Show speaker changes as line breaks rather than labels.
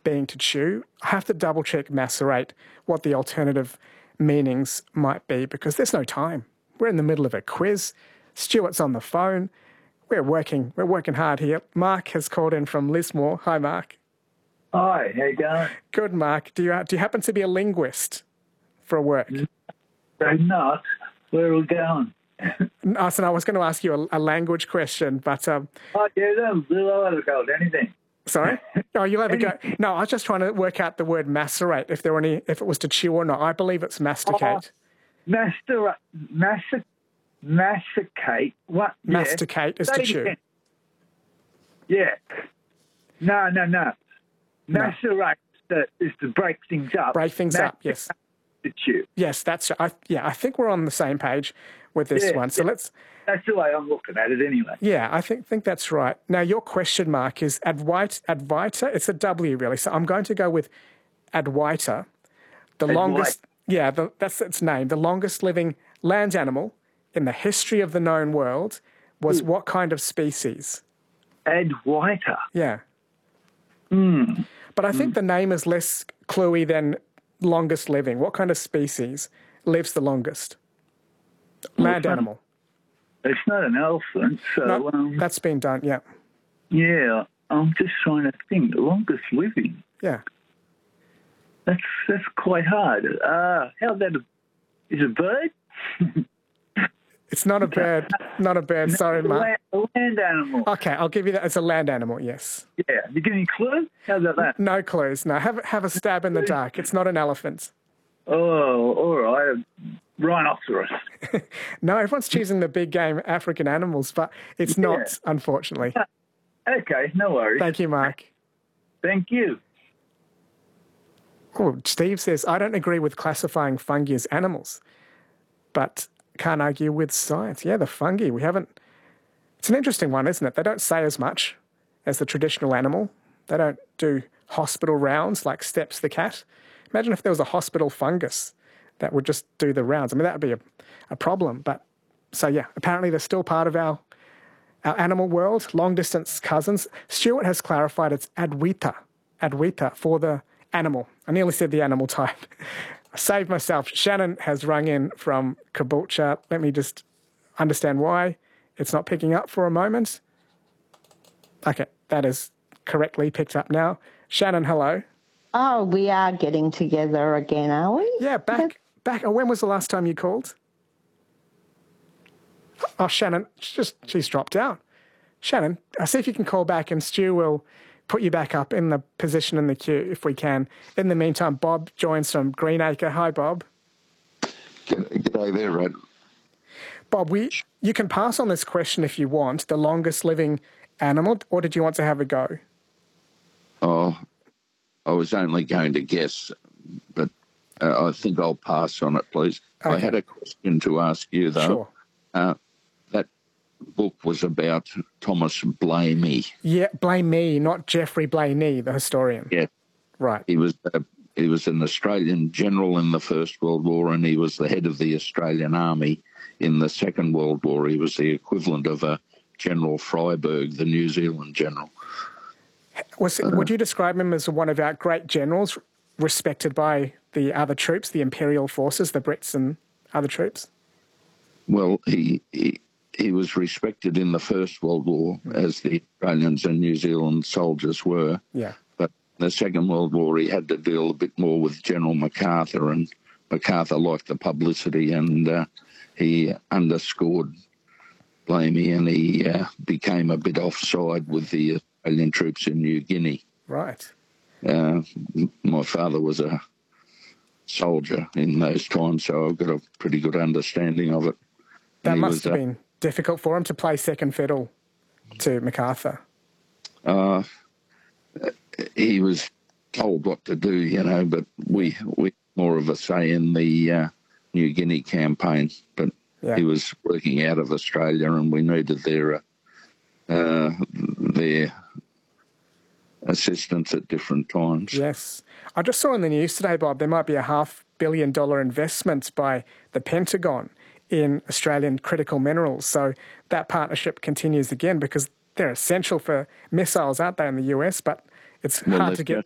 being to chew. I have to double-check Macerate what the alternative meanings might be because there's no time. We're in the middle of a quiz. Stuart's on the phone. We're working hard here. Mark has called in from Lismore. Hi, Mark.
Hi, how you going?
Good, Mark. Do you happen to be a linguist for work?
I'm not. Where are we going?
I was going to ask you a language question, but...
Oh, yeah, I'll have a go at anything.
Sorry? Oh, you'll have a go. No, I was just trying to work out the word macerate, if it was to chew or not. I believe it's masticate.
Masticate. What?
Masticate is to chew.
Yeah. No. Macerate is to break things up.
Break things up, yes.
To chew.
Yes, I think we're on the same page with this one. So let's...
That's the way I'm looking at it anyway.
Yeah, I think that's right. Now, your question mark is Adwaita. It's a W, really. So I'm going to go with Adwaita. The longest... Yeah, that's its name. The longest living land animal in the history of the known world was what kind of species?
Adwaita.
Yeah. But I think the name is less cluey than longest living. What kind of species lives the longest? Land animal.
It's not an elephant, so...
No, that's been done, yeah.
Yeah, I'm just trying to think. The longest living.
Yeah.
That's quite hard. How about is it a bird?
It's not a bird. Not a bird. Sorry, Mark.
A land animal.
Okay, I'll give you that. It's a land animal, yes.
Yeah. You give me a clue? How about that?
No clues. No, have a stab in the dark. It's not an elephant.
Oh, all right. Rhinoceros.
No, everyone's choosing the big game African animals, but it's not, unfortunately.
Okay, no worries.
Thank you, Mark.
Thank you.
Oh, Steve says, I don't agree with classifying fungi as animals, but can't argue with science. Yeah, the fungi, it's an interesting one, isn't it? They don't say as much as the traditional animal. They don't do hospital rounds like Steps the cat. Imagine if there was a hospital fungus that would just do the rounds. I mean, that would be a problem. But so, yeah, apparently they're still part of our animal world, long-distance cousins. Stuart has clarified it's Adwaita for the animal. I nearly said the animal type. I saved myself. Shannon has rung in from Caboolture. Let me just understand why it's not picking up for a moment. Okay, that is correctly picked up now. Shannon, hello.
Oh, we are getting together again, are we?
Yeah, back. Oh, when was the last time you called? Oh, Shannon, she's dropped out. Shannon, I'll see if you can call back and Stu will put you back up in the position in the queue if we can. In the meantime, Bob joins from Greenacre. Hi, Bob.
G'day there, Rod.
Bob, you can pass on this question if you want, the longest living animal, or did you want to have a go?
Oh, I was only going to guess, but I think I'll pass on it, please. Okay. I had a question to ask you, though.
Sure.
That book was about Thomas Blamey.
Yeah, Blamey, not Geoffrey Blainey, the historian.
Yeah.
Right.
He was an Australian general in the First World War, and he was the head of the Australian Army in the Second World War. He was the equivalent of a General Freyberg, the New Zealand general.
Would you describe him as one of our great generals, respected by the other troops, the Imperial forces, the Brits and other troops?
Well, he was respected in the First World War, as the Australians and New Zealand soldiers were.
Yeah.
But in the Second World War, he had to deal a bit more with General MacArthur, and MacArthur liked the publicity, and he underscored Blamey, and he became a bit offside with the Australian troops in New Guinea.
Right.
My father was a soldier in those times, so I've got a pretty good understanding of it.
That must have been difficult for him to play second fiddle to MacArthur.
He was told what to do, but we more of a say in the New Guinea campaign. But he was working out of Australia, and we needed their assistance at different times.
Yes. I just saw in the news today, Bob, there might be a $500 million investment by the Pentagon in Australian critical minerals. So that partnership continues again because they're essential for missiles, aren't they, in the US? But it's hard to get